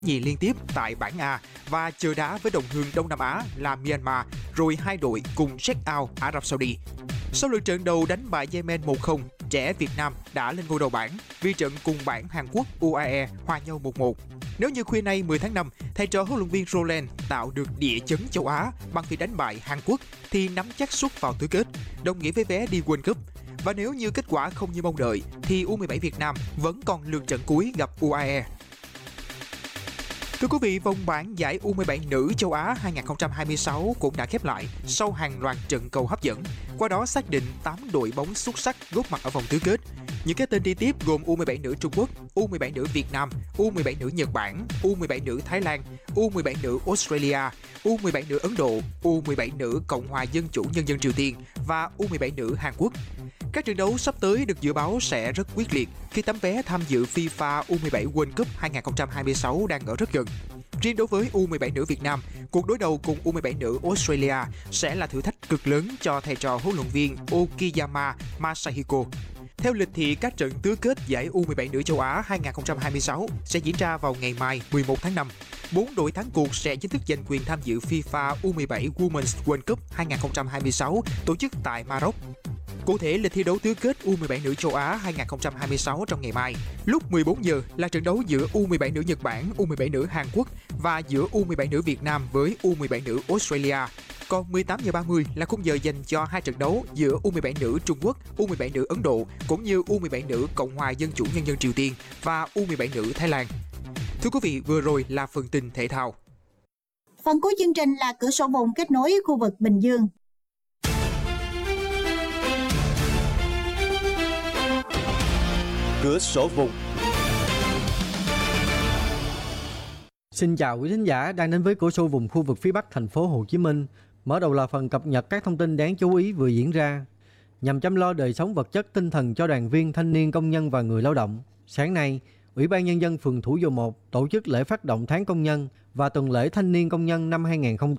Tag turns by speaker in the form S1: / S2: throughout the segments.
S1: nhì liên tiếp tại bảng A và chờ đá với đồng hương Đông Nam Á là Myanmar, rồi hai đội cùng check out Ả Rập Saudi. Sau lượt trận đầu đánh bại Yemen 1-0, trẻ Việt Nam đã lên ngôi đầu bảng vì trận cùng bảng Hàn Quốc UAE hòa nhau 1-1. Nếu như khuya nay 10 tháng 5, thầy trò huấn luyện viên Roland tạo được địa chấn châu Á bằng việc đánh bại Hàn Quốc thì nắm chắc suất vào tứ kết, đồng nghĩa với vé đi World Cup. Và nếu như kết quả không như mong đợi thì U17 Việt Nam vẫn còn lượt trận cuối gặp UAE. Thưa quý vị, vòng bảng giải U17 nữ châu Á 2026 cũng đã khép lại sau hàng loạt trận cầu hấp dẫn, qua đó xác định 8 đội bóng xuất sắc góp mặt ở vòng tứ kết. Những cái tên đi tiếp gồm U17 nữ Trung Quốc, U17 nữ Việt Nam, U17 nữ Nhật Bản, U17 nữ Thái Lan, U17 nữ Australia, U17 nữ Ấn Độ, U17 nữ Cộng hòa Dân chủ Nhân dân Triều Tiên và U17 nữ Hàn Quốc. Các trận đấu sắp tới được dự báo sẽ rất quyết liệt khi tấm vé tham dự FIFA U17 World Cup 2026 đang ở rất gần. Riêng đối với U17 nữ Việt Nam, cuộc đối đầu cùng U17 nữ Australia sẽ là thử thách cực lớn cho thầy trò huấn luyện viên Okiyama Masahiko. Theo lịch thì các trận tứ kết giải U17 nữ châu Á 2026 sẽ diễn ra vào ngày mai 11 tháng 5. 4 đội thắng cuộc sẽ chính thức giành quyền tham dự FIFA U17 Women's World Cup 2026 tổ chức tại Maroc. Cụ thể, lịch thi đấu tứ kết U17 nữ châu Á 2026 trong ngày mai. Lúc 14 giờ là trận đấu giữa U17 nữ Nhật Bản, U17 nữ Hàn Quốc và giữa U17 nữ Việt Nam với U17 nữ Australia. Còn 18 giờ 30 là khung giờ dành cho hai trận đấu giữa U17 nữ Trung Quốc, U17 nữ Ấn Độ cũng như U17 nữ Cộng hòa Dân chủ Nhân dân Triều Tiên và U17 nữ Thái Lan. Thưa quý vị, vừa rồi là phần tin thể thao.
S2: Phần cuối chương trình là cửa sổ vùng kết nối khu vực Bình Dương.
S3: Cửa sổ vùng.
S4: Xin chào quý thính giả đang đến với cửa sổ vùng khu vực phía Bắc thành phố Hồ Chí Minh. Mở đầu là phần cập nhật các thông tin đáng chú ý vừa diễn ra. Nhằm chăm lo đời sống vật chất tinh thần cho đoàn viên, thanh niên, công nhân và người lao động, sáng nay, Ủy ban Nhân dân phường Thủ Dầu Một tổ chức lễ phát động tháng công nhân và tuần lễ thanh niên công nhân năm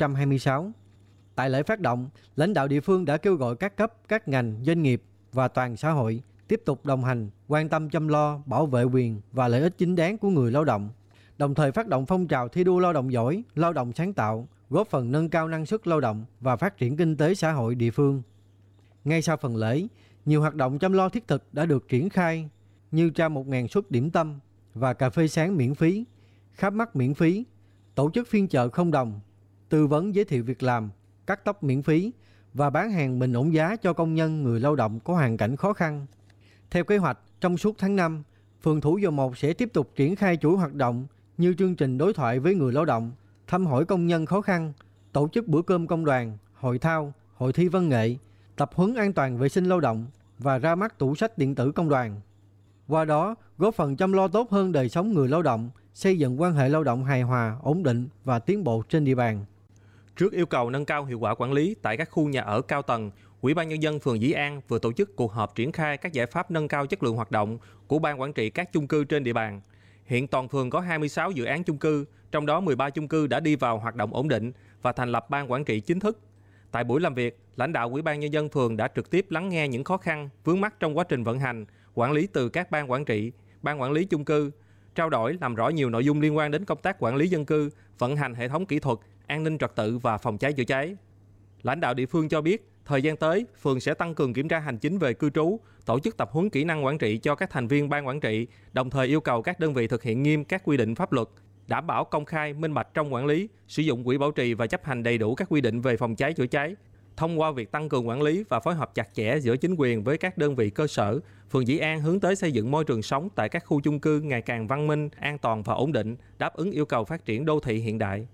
S4: 2026. Tại lễ phát động, lãnh đạo địa phương đã kêu gọi các cấp, các ngành, doanh nghiệp và toàn xã hội tiếp tục đồng hành, quan tâm chăm lo, bảo vệ quyền và lợi ích chính đáng của người lao động, đồng thời phát động phong trào thi đua lao động giỏi, lao động sáng tạo, góp phần nâng cao năng suất lao động và phát triển kinh tế xã hội địa phương. Ngay sau phần lễ, nhiều hoạt động chăm lo thiết thực đã được triển khai như trao 1.000 suất điểm tâm và cà phê sáng miễn phí, khám mắt miễn phí, tổ chức phiên chợ không đồng, tư vấn giới thiệu việc làm, cắt tóc miễn phí và bán hàng bình ổn giá cho công nhân, người lao động có hoàn cảnh khó khăn. Theo kế hoạch, trong suốt tháng 5, phường Thủ Dầu Một sẽ tiếp tục triển khai chuỗi hoạt động như chương trình đối thoại với người lao động, thăm hỏi công nhân khó khăn, tổ chức bữa cơm công đoàn, hội thao, hội thi văn nghệ, tập huấn an toàn vệ sinh lao động và ra mắt tủ sách điện tử công đoàn. Qua đó, góp phần chăm lo tốt hơn đời sống người lao động, xây dựng quan hệ lao động hài hòa, ổn định và tiến bộ trên địa bàn.
S5: Trước yêu cầu nâng cao hiệu quả quản lý tại các khu nhà ở cao tầng, Ủy ban Nhân dân phường Dĩ An vừa tổ chức cuộc họp triển khai các giải pháp nâng cao chất lượng hoạt động của ban quản trị các chung cư trên địa bàn. Hiện toàn phường có 26 dự án chung cư, trong đó 13 chung cư đã đi vào hoạt động ổn định và thành lập ban quản trị chính thức. Tại buổi làm việc, lãnh đạo Ủy ban Nhân dân phường đã trực tiếp lắng nghe những khó khăn, vướng mắc trong quá trình vận hành, quản lý từ các ban quản trị, ban quản lý chung cư, trao đổi làm rõ nhiều nội dung liên quan đến công tác quản lý dân cư, vận hành hệ thống kỹ thuật, an ninh trật tự và phòng cháy chữa cháy. Lãnh đạo địa phương cho biết, thời gian tới, phường sẽ tăng cường kiểm tra hành chính về cư trú, tổ chức tập huấn kỹ năng quản trị cho các thành viên ban quản trị, đồng thời yêu cầu các đơn vị thực hiện nghiêm các quy định pháp luật, đảm bảo công khai, minh bạch trong quản lý, sử dụng quỹ bảo trì và chấp hành đầy đủ các quy định về phòng cháy chữa cháy. Thông qua việc tăng cường quản lý và phối hợp chặt chẽ giữa chính quyền với các đơn vị cơ sở, phường Dĩ An hướng tới xây dựng môi trường sống tại các khu chung cư ngày càng văn minh, an toàn và ổn định, đáp ứng yêu cầu phát triển đô thị hiện đại.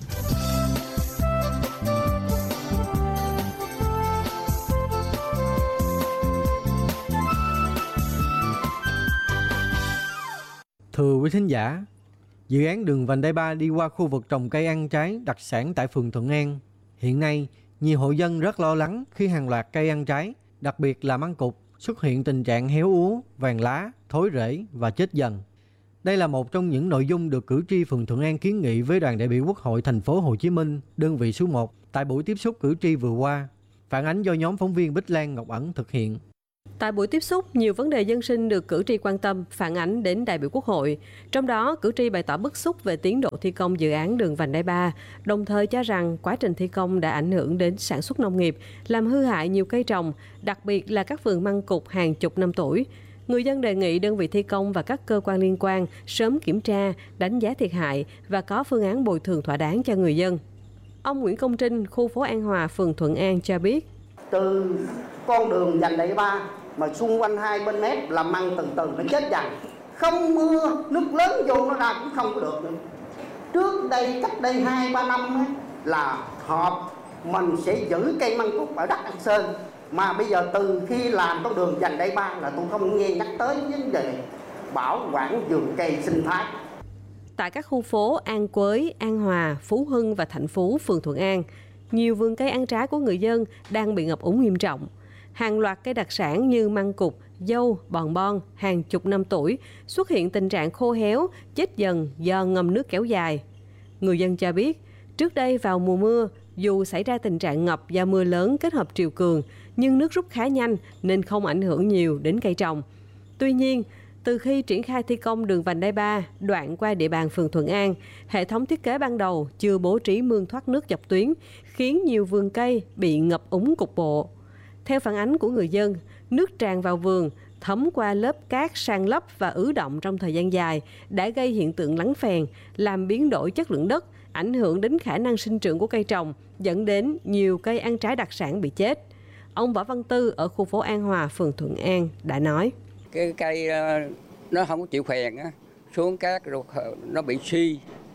S4: Thưa quý thính giả, dự án đường vành đai 3 đi qua khu vực trồng cây ăn trái đặc sản tại phường Thuận An. Hiện nay, nhiều hộ dân rất lo lắng khi hàng loạt cây ăn trái, đặc biệt là măng cụt, xuất hiện tình trạng héo úa, vàng lá, thối rễ và chết dần. Đây là một trong những nội dung được cử tri phường Thuận An kiến nghị với đoàn đại biểu Quốc hội thành phố Hồ Chí Minh, đơn vị số 1 tại buổi tiếp xúc cử tri vừa qua, phản ánh do nhóm phóng viên Bích Lan Ngọc Ẩn thực hiện.
S3: Tại buổi tiếp xúc, nhiều vấn đề dân sinh được cử tri quan tâm phản ánh đến đại biểu Quốc hội. Trong đó, cử tri bày tỏ bức xúc về tiến độ thi công dự án đường vành đai 3, đồng thời cho rằng quá trình thi công đã ảnh hưởng đến sản xuất nông nghiệp, làm hư hại nhiều cây trồng, đặc biệt là các vườn măng cụt hàng chục năm tuổi. Người dân đề nghị đơn vị thi công và các cơ quan liên quan sớm kiểm tra, đánh giá thiệt hại và có phương án bồi thường thỏa đáng cho người dân. Ông Nguyễn Công Trinh, khu phố An Hòa, phường Thuận An cho biết.
S6: Từ con đường vành đai 3 mà xung quanh hai bên mép làm măng từ từ nó chết dần. Không mưa, nước lớn vô nó ra cũng không có được nữa. Trước đây, cách đây 2-3 năm là họp mình sẽ giữ cây măng cụt ở đất An Sơn. Mà bây giờ từ khi làm con đường vành đai 3 là tôi không nghe nhắc tới vấn đề bảo quản vườn cây sinh thái.
S3: Tại các khu phố An Quới, An Hòa, Phú Hưng và Thạnh Phú, phường Thuận An, nhiều vườn cây ăn trái của người dân đang bị ngập úng nghiêm trọng. Hàng loạt cây đặc sản như măng cụt, dâu, bòn bon hàng chục năm tuổi xuất hiện tình trạng khô héo, chết dần do ngâm nước kéo dài. Người dân cho biết, trước đây vào mùa mưa, dù xảy ra tình trạng ngập do mưa lớn kết hợp triều cường, nhưng nước rút khá nhanh nên không ảnh hưởng nhiều đến cây trồng. Tuy nhiên, từ khi triển khai thi công đường vành đai 3 đoạn qua địa bàn phường Thuận An, hệ thống thiết kế ban đầu chưa bố trí mương thoát nước dọc tuyến, khiến nhiều vườn cây bị ngập úng cục bộ. Theo phản ánh của người dân, nước tràn vào vườn, thấm qua lớp cát san lấp và ứ động trong thời gian dài đã gây hiện tượng lắng phèn, làm biến đổi chất lượng đất, ảnh hưởng đến khả năng sinh trưởng của cây trồng, dẫn đến nhiều cây ăn trái đặc sản bị chết. Ông Võ Văn Tư ở khu phố An Hòa, phường Thuận An đã nói.
S7: Cái cây nó không có chịu phèn á, xuống cát rồi nó bị suy,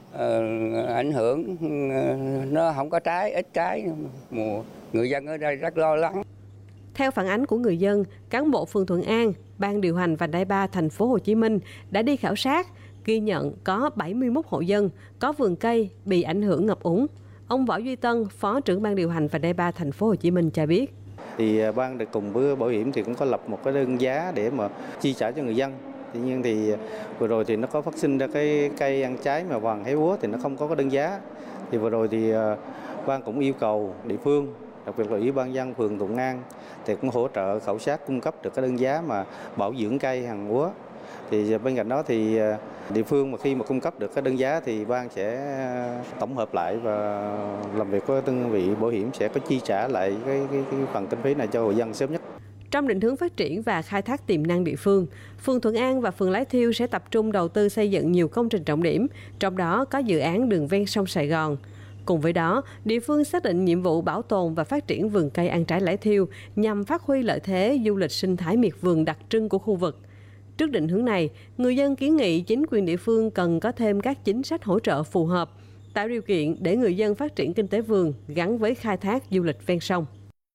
S7: ảnh hưởng nó không có trái, ít trái, mùa người dân ở đây rất lo lắng.
S3: Theo phản ánh của người dân, cán bộ phường Thuận An, ban điều hành vành đai 3 thành phố Hồ Chí Minh đã đi khảo sát, ghi nhận có 71 hộ dân có vườn cây bị ảnh hưởng ngập úng. Ông Võ Duy Tân, phó trưởng ban điều hành vành đai 3 thành phố Hồ Chí Minh cho biết.
S8: Thì ban được cùng với bảo hiểm thì cũng có lập một cái đơn giá để mà chi trả cho người dân. Tuy nhiên thì vừa rồi thì nó có phát sinh ra cái cây ăn trái mà vàng héo úa thì nó không có cái đơn giá. Thì vừa rồi thì ban cũng yêu cầu địa phương, đặc biệt là Ủy ban nhân dân phường Thuận An thì cũng hỗ trợ khảo sát cung cấp được cái đơn giá mà bảo dưỡng cây hàng úa. Thì bên cạnh đó thì địa phương mà khi mà cung cấp được cái đơn giá thì ban sẽ tổng hợp lại và làm việc với đơn vị bảo hiểm sẽ có chi trả lại cái phần kinh phí này cho người dân sớm nhất.
S3: Trong định hướng phát triển và khai thác tiềm năng địa phương, phường Thuận An và phường Lái Thiêu sẽ tập trung đầu tư xây dựng nhiều công trình trọng điểm, trong đó có dự án đường ven sông Sài Gòn. Cùng với đó, địa phương xác định nhiệm vụ bảo tồn và phát triển vườn cây ăn trái Lái Thiêu nhằm phát huy lợi thế du lịch sinh thái miệt vườn đặc trưng của khu vực. Trước định hướng này, người dân kiến nghị chính quyền địa phương cần có thêm các chính sách hỗ trợ phù hợp, tạo điều kiện để người dân phát triển kinh tế vườn gắn với khai thác du lịch ven sông.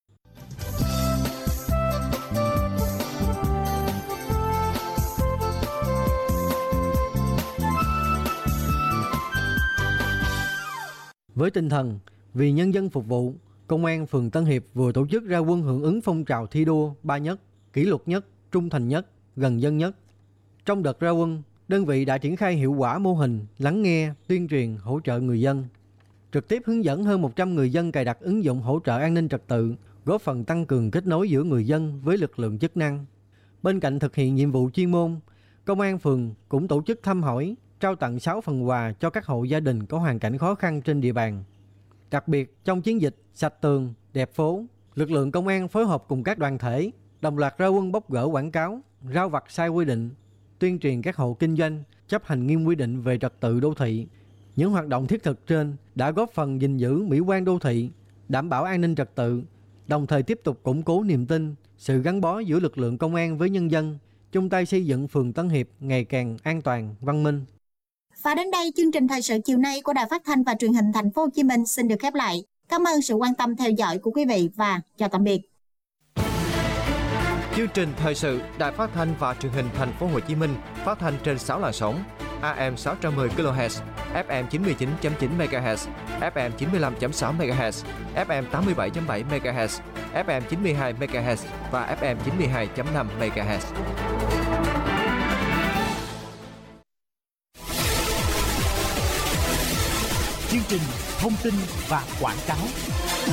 S4: Với tinh thần vì nhân dân phục vụ, Công an phường Tân Hiệp vừa tổ chức ra quân hưởng ứng phong trào thi đua 3 nhất, kỷ luật nhất, trung thành nhất, gần dân nhất. Trong đợt ra quân, đơn vị đã triển khai hiệu quả mô hình lắng nghe, tuyên truyền, hỗ trợ người dân. Trực tiếp hướng dẫn hơn 100 người dân cài đặt ứng dụng hỗ trợ an ninh trật tự, góp phần tăng cường kết nối giữa người dân với lực lượng chức năng. Bên cạnh thực hiện nhiệm vụ chuyên môn, Công an phường cũng tổ chức thăm hỏi, trao tặng 6 phần quà cho các hộ gia đình có hoàn cảnh khó khăn trên địa bàn. Đặc biệt, trong chiến dịch Sạch tường, đẹp phố, lực lượng công an phối hợp cùng các đoàn thể, đồng loạt ra quân bóc gỡ quảng cáo, rao vặt sai quy định, tuyên truyền các hộ kinh doanh chấp hành nghiêm quy định về trật tự đô thị. Những hoạt động thiết thực trên đã góp phần gìn giữ mỹ quan đô thị, đảm bảo an ninh trật tự, đồng thời tiếp tục củng cố niềm tin, sự gắn bó giữa lực lượng công an với nhân dân, chung tay xây dựng phường Tân Hiệp ngày càng an toàn, văn minh.
S2: Và đến đây, chương trình thời sự chiều nay của Đài Phát thanh và Truyền hình Thành phố Hồ Chí Minh xin được khép lại. Cảm ơn sự quan tâm theo dõi của quý vị và chào tạm biệt.
S1: Chương trình thời sự Đài Phát thanh và Truyền hình Thành phố Hồ Chí Minh phát thanh trên 6 làn sóng: AM 610 kHz, FM 99.9 MHz, FM 95.6 MHz, FM 87.7 MHz, FM 92 MHz và FM 92.5 MHz.
S9: Chương trình thông tin và quảng cáo.